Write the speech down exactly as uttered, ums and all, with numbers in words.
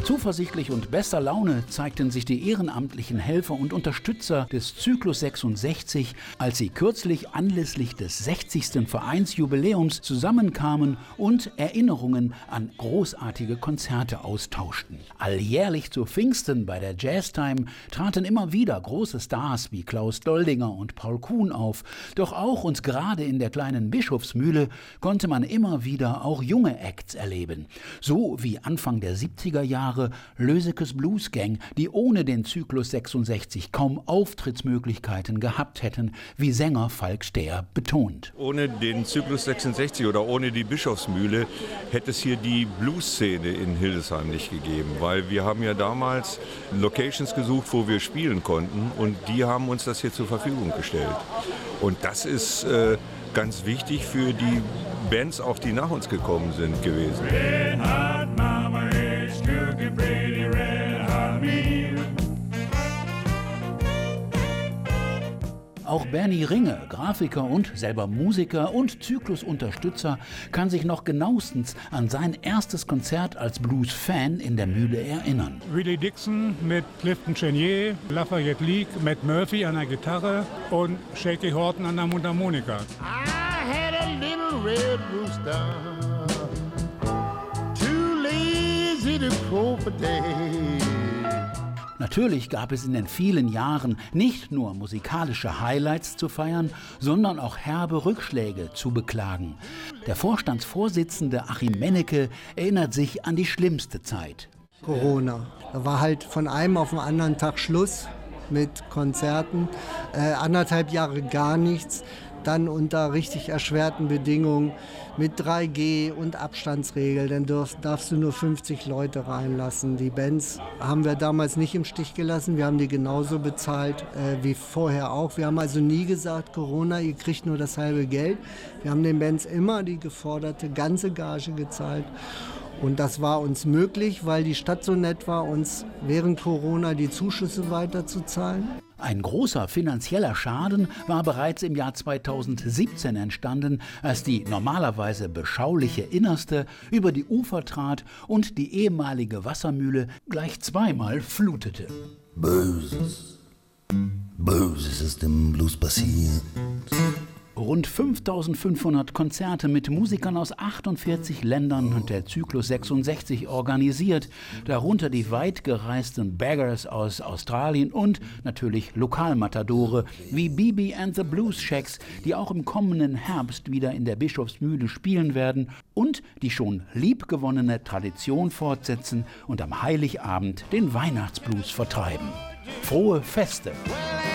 Zuversichtlich und bester Laune zeigten sich die ehrenamtlichen Helfer und Unterstützer des Zyklus sechsundsechzig, als sie kürzlich anlässlich des sechzigsten Vereinsjubiläums zusammenkamen und Erinnerungen an großartige Konzerte austauschten. Alljährlich zu Pfingsten bei der Jazztime traten immer wieder große Stars wie Klaus Doldinger und Paul Kuhn auf. Doch auch und gerade in der kleinen Bischofsmühle konnte man immer wieder auch junge Acts erleben. So wie Anfang der siebziger Jahre Lösekes Blues Gang, die ohne den Zyklus sechsundsechzig kaum Auftrittsmöglichkeiten gehabt hätten, wie Sänger Falk Stehr betont. Ohne den Zyklus sechsundsechzig oder ohne die Bischofsmühle hätte es hier die Blues-Szene in Hildesheim nicht gegeben, weil wir haben ja damals Locations gesucht, wo wir spielen konnten, und die haben uns das hier zur Verfügung gestellt. Und das ist äh, ganz wichtig für die Bands, auch die nach uns gekommen sind, gewesen. Red hot mama is cooking pretty red hot meal. Auch Bernie Ringe, Grafiker und selber Musiker und Zyklusunterstützer, kann sich noch genauestens an sein erstes Konzert als Blues-Fan in der Mühle erinnern. Willie Dixon mit Clifton Chenier, Lafayette Leak, Matt Murphy an der Gitarre und Shaky Horton an der Mundharmonika. I had a little red rooster, too lazy to crow for day. Natürlich gab es in den vielen Jahren nicht nur musikalische Highlights zu feiern, sondern auch herbe Rückschläge zu beklagen. Der Vorstandsvorsitzende Achim Mennecke erinnert sich an die schlimmste Zeit. Corona. Da war halt von einem auf den anderen Tag Schluss mit Konzerten, äh, anderthalb Jahre gar nichts. Dann unter richtig erschwerten Bedingungen mit drei G und Abstandsregel, dann darfst, darfst du nur fünfzig Leute reinlassen. Die Bands haben wir damals nicht im Stich gelassen, wir haben die genauso bezahlt äh, wie vorher auch. Wir haben also nie gesagt, Corona, ihr kriegt nur das halbe Geld. Wir haben den Bands immer die geforderte ganze Gage gezahlt. Und das war uns möglich, weil die Stadt so nett war, uns während Corona die Zuschüsse weiterzuzahlen. Ein großer finanzieller Schaden war bereits im Jahr zweitausendsiebzehn entstanden, als die normalerweise beschauliche Innerste über die Ufer trat und die ehemalige Wassermühle gleich zweimal flutete. Böses, Böses ist im Blues passiert. Rund fünftausendfünfhundert Konzerte mit Musikern aus achtundvierzig Ländern hat der Zyklus sechsundsechzig organisiert, darunter die weit gereisten Baggers aus Australien und natürlich Lokalmatadore wie B B and the Blues Shacks, die auch im kommenden Herbst wieder in der Bischofsmühle spielen werden und die schon liebgewonnene Tradition fortsetzen und am Heiligabend den Weihnachtsblues vertreiben. Frohe Feste!